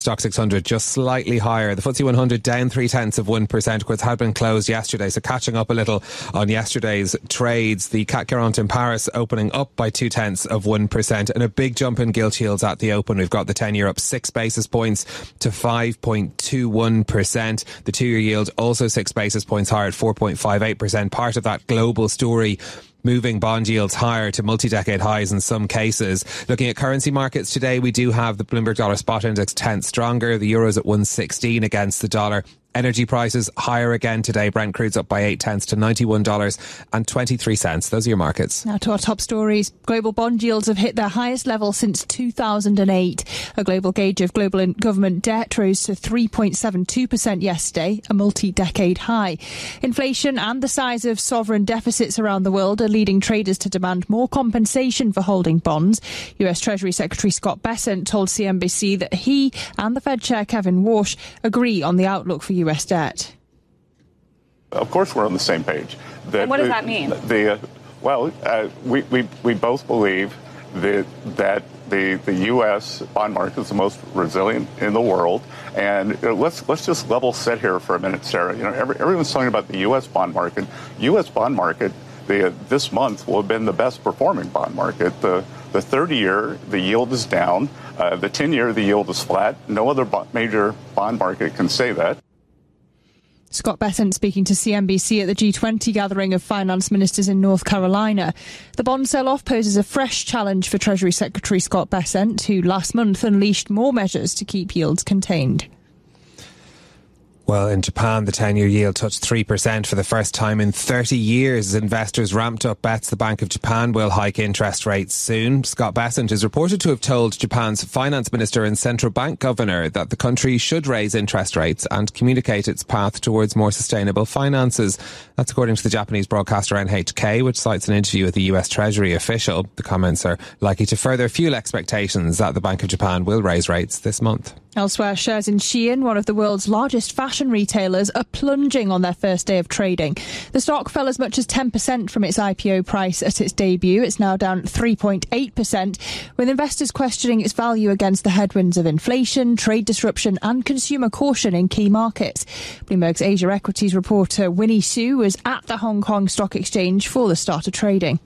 Stock 600 just slightly higher. The FTSE 100 down 0.3%. Of course, had been closed yesterday, so catching up a little on yesterday's trades. The CAC 40 in Paris opening up by 0.2%, and a big jump in gilt yields at the open. We've got the 10-year up 6 basis points to 5.21%. The 2-year yield also 6 basis points higher at 4.58%. Part of that global story moving bond yields higher to multi-decade highs in some cases. Looking at currency markets today, we do have the Bloomberg Dollar Spot Index 10th stronger. The euro's at 116 against the dollar. Energy prices higher again today. Brent crude's up by 0.8 to $91.23. Those are your markets. Now to our top stories. Global bond yields have hit their highest level since 2008. A global gauge of global government debt rose to 3.72% yesterday, a multi-decade high. Inflation and the size of sovereign deficits around the world are leading traders to demand more compensation for holding bonds. US Treasury Secretary Scott Bessent told CNBC that he and the Fed Chair Kevin Warsh agree on the outlook for US debt. Of course, we're on the same page. And what does that mean? We both believe that the U.S. bond market is the most resilient in the world. And let's just level set here for a minute, Sarah. You know, everyone's talking about the U.S. bond market. U.S. bond market this month will have been the best performing bond market. The 30-year, the yield is down. The 10-year, the yield is flat. No other major bond market can say that. Scott Bessent speaking to CNBC at the G20 gathering of finance ministers in North Carolina. The bond sell-off poses a fresh challenge for Treasury Secretary Scott Bessent, who last month unleashed more measures to keep yields contained. Well, in Japan, the 10-year yield touched 3% for the first time in 30 years. Investors ramped up bets the Bank of Japan will hike interest rates soon. Scott Bessent is reported to have told Japan's finance minister and central bank governor that the country should raise interest rates and communicate its path towards more sustainable finances. That's according to the Japanese broadcaster NHK, which cites an interview with the US Treasury official. The comments are likely to further fuel expectations that the Bank of Japan will raise rates this month. Elsewhere, shares in Shein, one of the world's largest fashion retailers, are plunging on their first day of trading. The stock fell as much as 10% from its IPO price at its debut. It's now down 3.8%, with investors questioning its value against the headwinds of inflation, trade disruption and consumer caution in key markets. Bloomberg's Asia Equities reporter Winnie Su was at the Hong Kong Stock Exchange for the start of trading.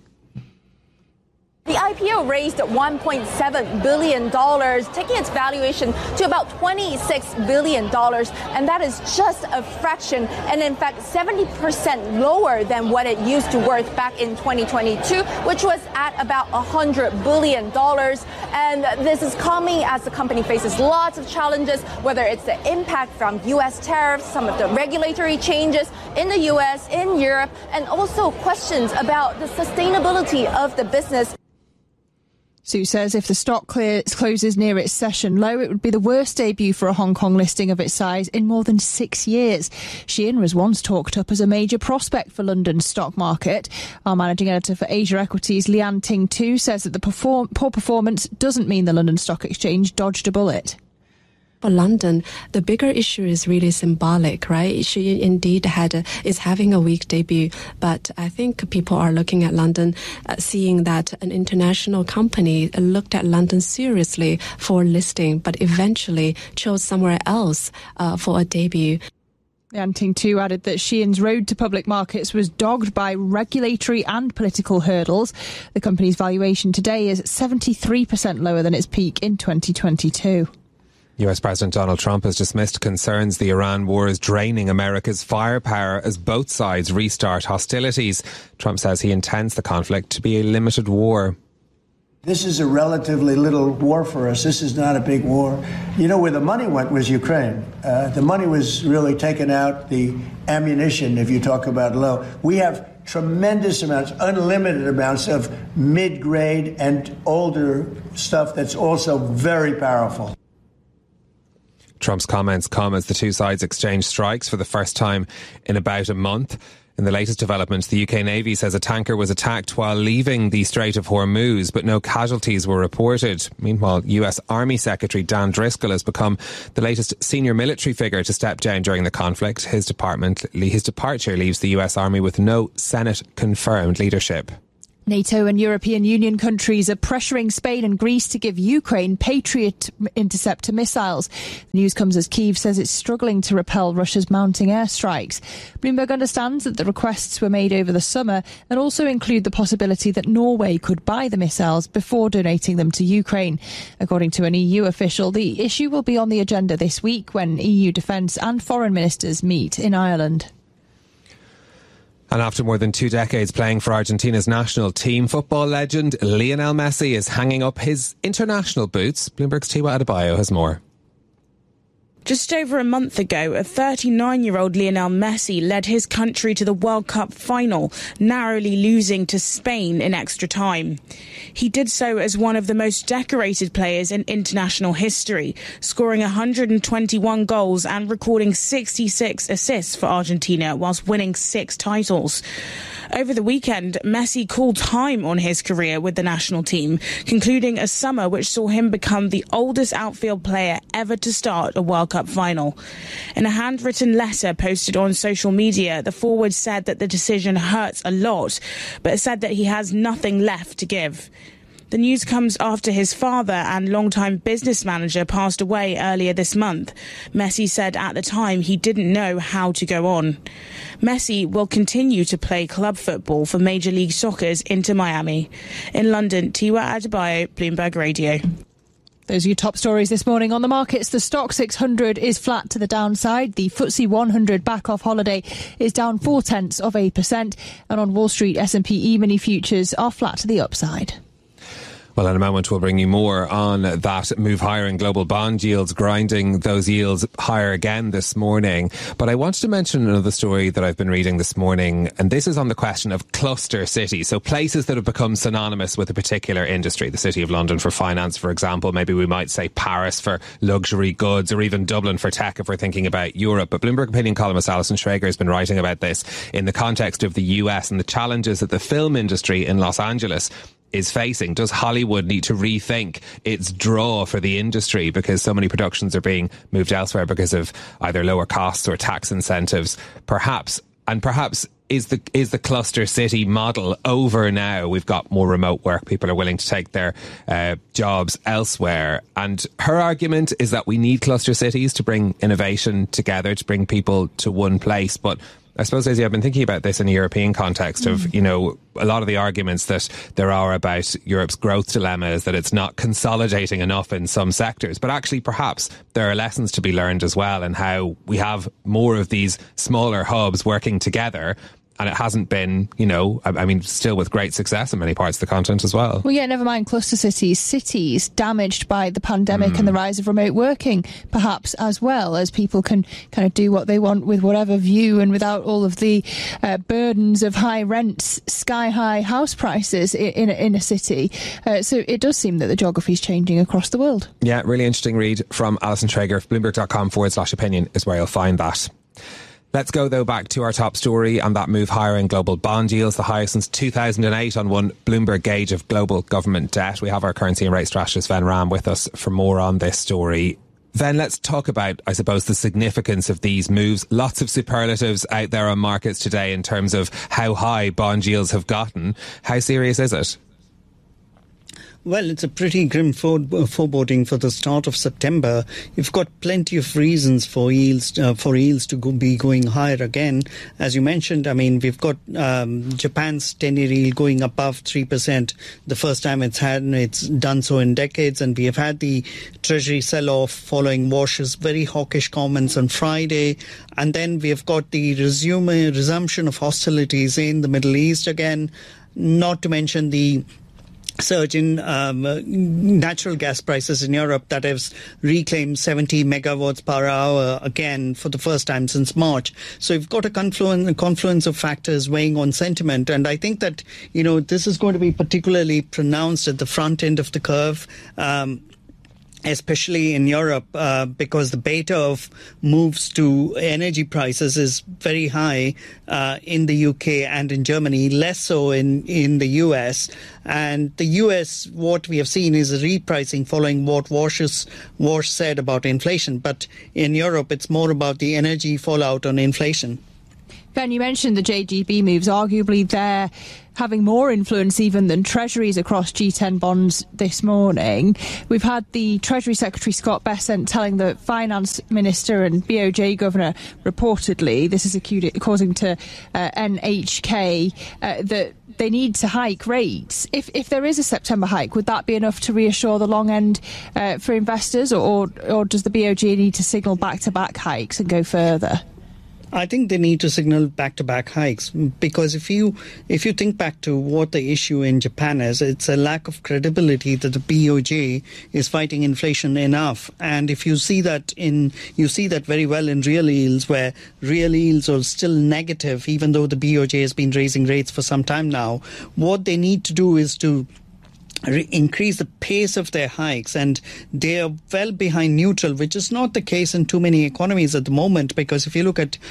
The IPO raised $1.7 billion, taking its valuation to about $26 billion. And that is just a fraction, and in fact, 70% lower than what it used to worth back in 2022, which was at about $100 billion. And this is coming as the company faces lots of challenges, whether it's the impact from U.S. tariffs, some of the regulatory changes in the U.S., in Europe, and also questions about the sustainability of the business. Su says if the stock closes near its session low, it would be the worst debut for a Hong Kong listing of its size in more than 6 years. Shein was once talked up as a major prospect for London's stock market. Our managing editor for Asia Equities, Lian Ting Tu, says that the poor performance doesn't mean the London Stock Exchange dodged a bullet. For London, the bigger issue is really symbolic, right? She indeed is having a weak debut, but I think people are looking at London, seeing that an international company looked at London seriously for listing, but eventually chose somewhere else for a debut. Lian Ting Tu added that Shein's road to public markets was dogged by regulatory and political hurdles. The company's valuation today is 73% lower than its peak in 2022. US President Donald Trump has dismissed concerns the Iran war is draining America's firepower as both sides restart hostilities. Trump says he intends the conflict to be a limited war. This is a relatively little war for us. This is not a big war. You know, where the money went was Ukraine. The money was really taken out, the ammunition, if you talk about low. We have tremendous amounts, unlimited amounts of mid-grade and older stuff that's also very powerful. Trump's comments come as the two sides exchange strikes for the first time in about a month. In the latest developments, the UK Navy says a tanker was attacked while leaving the Strait of Hormuz, but no casualties were reported. Meanwhile, US Army Secretary Dan Driscoll has become the latest senior military figure to step down during the conflict. His departure leaves the US Army with no Senate-confirmed leadership. NATO and European Union countries are pressuring Spain and Greece to give Ukraine Patriot interceptor missiles. The news comes as Kyiv says it's struggling to repel Russia's mounting airstrikes. Bloomberg understands that the requests were made over the summer and also include the possibility that Norway could buy the missiles before donating them to Ukraine. According to an EU official, the issue will be on the agenda this week when EU defence and foreign ministers meet in Ireland. And after more than 2 decades playing for Argentina's national team, football legend Lionel Messi is hanging up his international boots. Bloomberg's Tiwa Adebayo has more. Just over a month ago, a 39-year-old Lionel Messi led his country to the World Cup final, narrowly losing to Spain in extra time. He did so as one of the most decorated players in international history, scoring 121 goals and recording 66 assists for Argentina whilst winning 6 titles. Over the weekend, Messi called time on his career with the national team, concluding a summer which saw him become the oldest outfield player ever to start a World Cup final. In a handwritten letter posted on social media, the forward said that the decision hurts a lot, but said that he has nothing left to give. The news comes after his father and longtime business manager passed away earlier this month. Messi said at the time he didn't know how to go on. Messi will continue to play club football for Major League Soccer's Inter Miami. In London, Tiwa Adebayo, Bloomberg Radio. Those are your top stories this morning on the markets. The Stock 600 is flat to the downside. The FTSE 100 back off holiday is down 0.4%. And on Wall Street, S&P E-mini futures are flat to the upside. Well, in a moment, we'll bring you more on that move higher in global bond yields, grinding those yields higher again this morning. But I wanted to mention another story that I've been reading this morning, and this is on the question of cluster cities. So places that have become synonymous with a particular industry. The City of London for finance, for example. Maybe we might say Paris for luxury goods, or even Dublin for tech if we're thinking about Europe. But Bloomberg opinion columnist Alison Schrager has been writing about this in the context of the US and the challenges that the film industry in Los Angeles is facing. Does Hollywood need to rethink its draw for the industry because so many productions are being moved elsewhere because of either lower costs or tax incentives? Perhaps is the cluster city model over now? We've got more remote work. People are willing to take their jobs elsewhere. And her argument is that we need cluster cities to bring innovation together, to bring people to one place. But I suppose, Daisy, I've been thinking about this in a European context of, you know, a lot of the arguments that there are about Europe's growth dilemma is that it's not consolidating enough in some sectors. But actually, perhaps there are lessons to be learned as well in how we have more of these smaller hubs working together. And it hasn't been, you know, I mean, still with great success in many parts of the continent as well. Well, yeah, never mind cluster cities damaged by the pandemic and the rise of remote working, perhaps, as well, as people can kind of do what they want with whatever view and without all of the burdens of high rents, sky-high house prices in a city. So it does seem that the geography is changing across the world. Yeah, really interesting read from Alison Schrager. Bloomberg.com/opinion is where you'll find that. Let's go, though, back to our top story and that move higher in global bond yields, the highest since 2008 on one Bloomberg gauge of global government debt. We have our currency and rate strategist, Ven Ram, with us for more on this story. Ven, let's talk about, I suppose, the significance of these moves. Lots of superlatives out there on markets today in terms of how high bond yields have gotten. How serious is it? Well, it's a pretty grim foreboding for the start of September. You've got plenty of reasons for yields to be going higher again. As you mentioned, I mean, we've got Japan's 10-year yield going above 3%. The first time it's done so in decades, and we have had the Treasury sell-off following Wash's very hawkish comments on Friday. And then we have got the resumption of hostilities in the Middle East again, not to mention the surge in natural gas prices in Europe that has reclaimed 70 megawatts per hour again for the first time since March. So you've got a confluence of factors weighing on sentiment. And I think that, you know, this is going to be particularly pronounced at the front end of the curve. Especially in Europe, because the beta of moves to energy prices is very high in the UK and in Germany, less so in the US. And the US, what we have seen is a repricing following what Wash said about inflation. But in Europe, it's more about the energy fallout on inflation. Ben, you mentioned the JGB moves. Arguably, they're having more influence even than Treasuries across G10 bonds this morning. We've had the Treasury Secretary Scott Bessent telling the Finance Minister and BOJ Governor reportedly, this is according to NHK, that they need to hike rates. If there is a September hike, would that be enough to reassure the long end for investors, or does the BOJ need to signal back-to-back hikes and go further? I think they need to signal back-to-back hikes, because if you think back to what the issue in Japan is, it's a lack of credibility that the BOJ is fighting inflation enough. And if you see that very well in real yields, where real yields are still negative, even though the BOJ has been raising rates for some time now, what they need to do is to increase the pace of their hikes, and they are well behind neutral, which is not the case in too many economies at the moment, because if you look at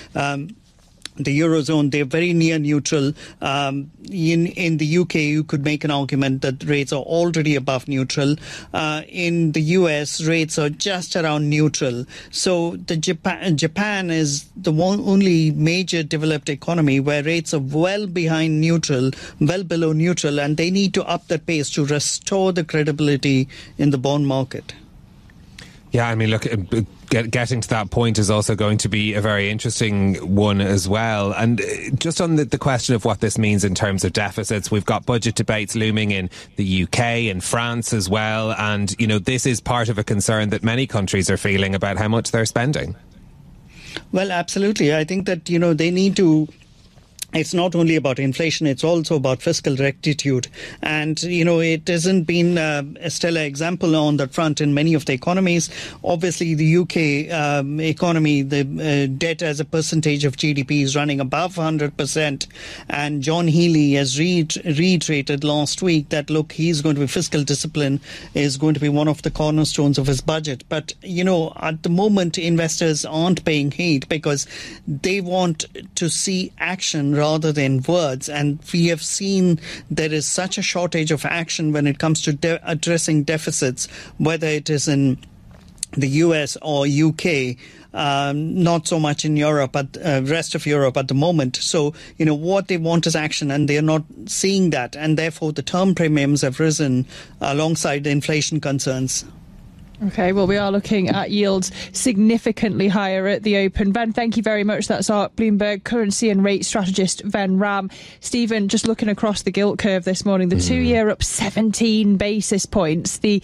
the Eurozone, they're very near neutral. In the UK, you could make an argument that rates are already above neutral. In the US, rates are just around neutral. So Japan is the only major developed economy where rates are well behind neutral, well below neutral, and they need to up that pace to restore the credibility in the bond market. Yeah, I mean, look, getting to that point is also going to be a very interesting one as well. And just on the question of what this means in terms of deficits, we've got budget debates looming in the UK and France as well. And, you know, this is part of a concern that many countries are feeling about how much they're spending. Well, absolutely. I think that, you know, they need to... It's not only about inflation, it's also about fiscal rectitude. And, you know, it hasn't been a stellar example on that front in many of the economies. Obviously, the UK economy, the debt as a percentage of GDP is running above 100%. And John Healey has reiterated last week that, look, he's going to be fiscal discipline is going to be one of the cornerstones of his budget. But, you know, at the moment, investors aren't paying heed because they want to see action rather than words. And we have seen there is such a shortage of action when it comes to addressing deficits, whether it is in the US or UK, not so much in Europe, but rest of Europe at the moment. So, you know, what they want is action, and they're not seeing that. And therefore, the term premiums have risen alongside the inflation concerns. OK, well, we are looking at yields significantly higher at the open. Ben, thank you very much. That's our Bloomberg currency and rate strategist, Ben Ram. Stephen, just looking across the gilt curve this morning, the 2-year up 17 basis points, the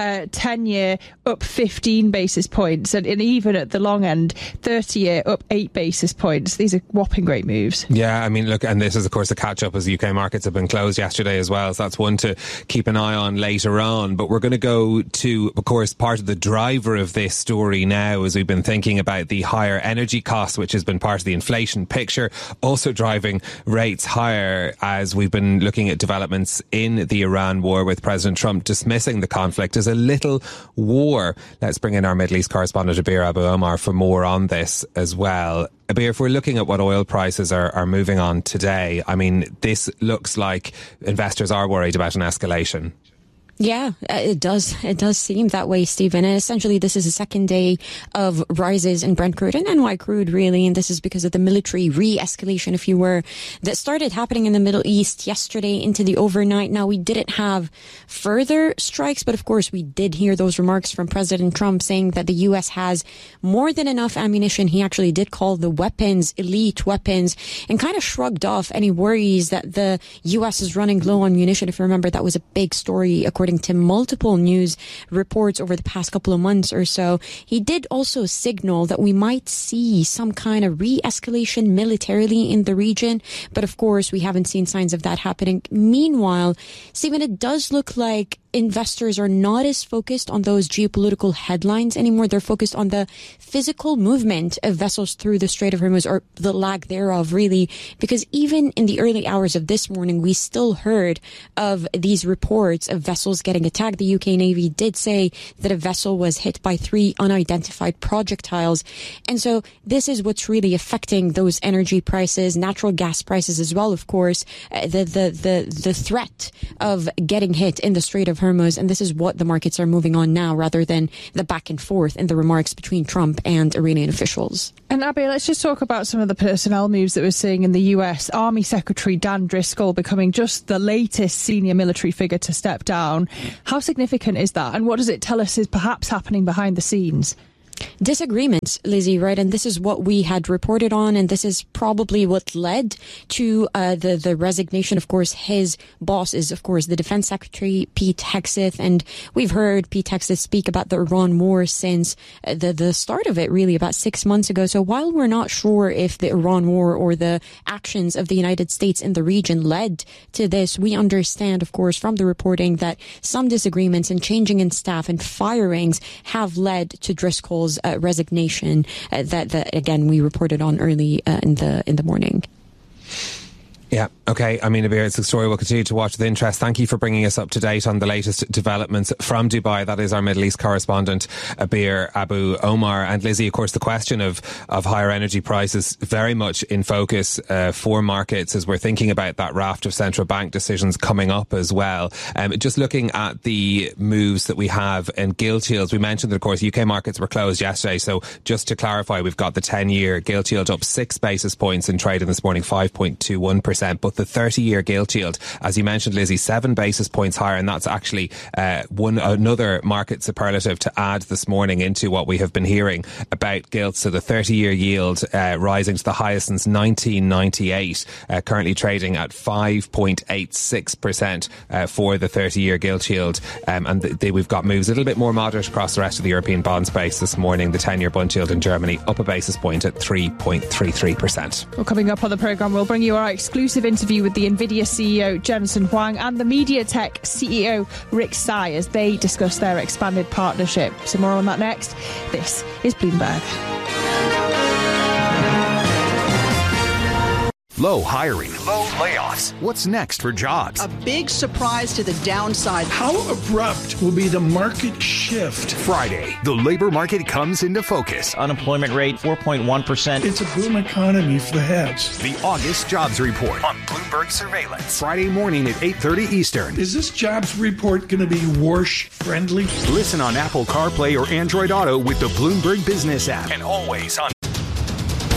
10-year up 15 basis points, and even at the long end, 30-year up 8 basis points. These are whopping great moves. Yeah, I mean, look, and this is, of course, a catch-up as UK markets have been closed yesterday as well, so that's one to keep an eye on later on. But we're going to go to, of course, part of the driver of this story now, as we've been thinking about the higher energy costs, which has been part of the inflation picture, also driving rates higher as we've been looking at developments in the Iran war, with President Trump dismissing the conflict as a little war. Let's bring in our Middle East correspondent, Abir Abu Omar, for more on this as well. Abir, if we're looking at what oil prices are moving on today, I mean, this looks like investors are worried about an escalation. Yeah, it does. It does seem that way, Stephen. And essentially, this is a second day of rises in Brent crude and NY crude, really. And this is because of the military re-escalation, if you were, that started happening in the Middle East yesterday into the overnight. Now, we didn't have further strikes, but of course, we did hear those remarks from President Trump saying that the U.S. has more than enough ammunition. He actually did call the weapons elite weapons, and kind of shrugged off any worries that the U.S. is running low on munition. If you remember, that was a big story, according to multiple news reports over the past couple of months or so. He did also signal that we might see some kind of re-escalation militarily in the region, but of course we haven't seen signs of that happening. Meanwhile, Stephen, it does look like investors are not as focused on those geopolitical headlines anymore. They're focused on the physical movement of vessels through the Strait of Hormuz, or the lack thereof, really, because even in the early hours of this morning, we still heard of these reports of vessels getting attacked. The UK Navy did say that a vessel was hit by 3 unidentified projectiles. And so this is what's really affecting those energy prices, natural gas prices as well, of course, the threat of getting hit in the Strait of Hormuz. And this is what the markets are moving on now, rather than the back and forth in the remarks between Trump and Iranian officials. And Abby, let's just talk about some of the personnel moves that we're seeing in the US. Army Secretary Dan Driscoll becoming just the latest senior military figure to step down. How significant is that? And what does it tell us is perhaps happening behind the scenes? Disagreements, Lizzie, right? And this is what we had reported on, and this is probably what led to the resignation. Of course, his boss is, of course, the Defense Secretary, Pete Hegseth, and we've heard Pete Hegseth speak about the Iran war since the start of it, really, about 6 months ago. So while we're not sure if the Iran war or the actions of the United States in the region led to this, we understand, of course, from the reporting that some disagreements and changing in staff and firings have led to Driscoll's resignation that again we reported on early in the morning. Yeah, okay. I mean, Abir, it's a story we'll continue to watch with interest. Thank you for bringing us up to date on the latest developments from Dubai. That is our Middle East correspondent, Abir Abu Omar. And Lizzie, of course, the question of higher energy prices very much in focus for markets as we're thinking about that raft of central bank decisions coming up as well. Just looking at the moves that we have in gilt yields, we mentioned that, of course, UK markets were closed yesterday. So just to clarify, we've got the 10-year gilt yield up 6 basis points in trading this morning, 5.21%. But the 30-year gilt yield, as you mentioned, Lizzie, 7 basis points higher, and that's actually another market superlative to add this morning into what we have been hearing about gilts. So the 30-year yield rising to the highest since 1998, currently trading at 5.86% for the 30-year gilt yield. And we've got moves a little bit more moderate across the rest of the European bond space this morning. The 10-year bund yield in Germany up a basis point at 3.33%. Well, coming up on the programme, we'll bring you our exclusive interview with the NVIDIA CEO Jensen Huang and the MediaTek CEO Rick Tsai as they discuss their expanded partnership. So more on that next. This is Bloomberg. Low hiring, low layoffs. What's next for jobs? A big surprise to the downside. How abrupt will be the market shift? Friday, the labor market comes into focus. Unemployment rate, 4.1%. It's a boom economy for the heads. The August Jobs Report on Bloomberg Surveillance. Friday morning at 8:30 Eastern. Is this jobs report going to be Warsh-friendly? Listen on Apple CarPlay or Android Auto with the Bloomberg Business app. And always on